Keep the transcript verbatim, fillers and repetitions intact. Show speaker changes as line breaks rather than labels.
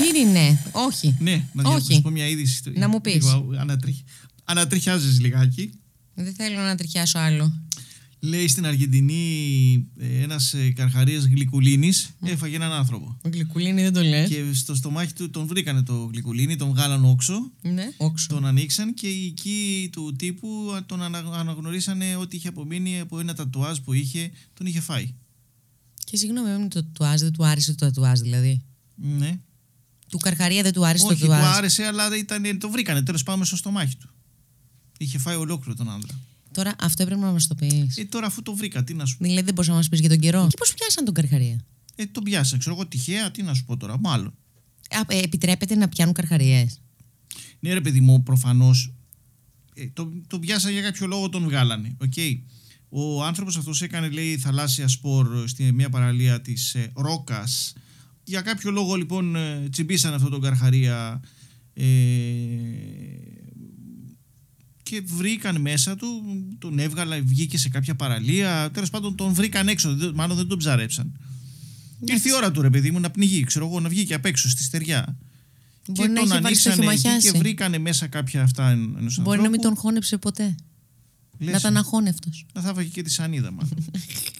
Κύριε, ναι, όχι.
Ναι, να
όχι.
σου πω μια είδηση.
Να μου πεις.
Ανατριχ... Ανατριχιάζεις λιγάκι.
Δεν θέλω να τριχιάσω άλλο.
Λέει στην Αργεντινή ένας καρχαρίας γλυκουλίνης mm. έφαγε έναν άνθρωπο.
Ο γλυκουλίνη δεν το λες.
Και στο στομάχι του τον βρήκανε το γλυκουλίνη, τον βγάλαν όξο.
Ναι, όξο.
Τον ανοίξαν και οι οικοί του τύπου τον αναγνωρίσανε ότι είχε απομείνει από ένα τατουάζ που είχε, τον είχε φάει.
Και συγγνώμη, το τατουάζ δεν του άρεσε το τατουάζ δηλαδή.
Ναι.
Του καρχαρία δεν του άρεσε
Όχι,
το τατουάζ.
Όχι, του άρεσε, αλλά ήταν, το βρήκανε τέλος πάντων στο στομάχι του. Είχε φάει ολόκληρο τον άντρα.
Τώρα αυτό έπρεπε να μας το πεις.
Ε, τώρα αφού το βρήκα, τι να σου πω.
Δηλαδή δεν μπορείς να μας πεις για τον καιρό. Και πώς πιάσαν τον καρχαρία.
Ε, τον πιάσαν, ξέρω εγώ τυχαία, τι να σου πω τώρα, μάλλον.
Α, ε, επιτρέπεται να πιάνουν καρχαριές.
Ναι, ρε παιδί μου, προφανώς. Ε, το, το πιάσαν για κάποιο λόγο, τον βγάλανε. Okay. Ο άνθρωπος αυτός έκανε, λέει, θαλάσσια σπορ στη μια παραλία της ε, Ρόκας. Για κάποιο λόγο, λοιπόν, ε, τσιμπήσαν αυτόν τον καρχαρία. Ε, και βρήκαν μέσα του, τον έβγαλα, βγήκε σε κάποια παραλία. Τέλος πάντων τον βρήκαν έξω, μάλλον δεν τον ψαρέψαν. Yes. Ήρθε η ώρα του, ρε παιδί μου, να πνιγεί, ξέρω εγώ, να βγει και απ' έξω στη στεριά. Μπορεί και τον ανοίξανε εκεί και βρήκανε μέσα κάποια αυτά ενός ανθρώπου.
Μπορεί να μην τον χώνεψε ποτέ. Λες, να ήταν αχώνευτος.
Να θα φάγει και τη σανίδα, μάλλον.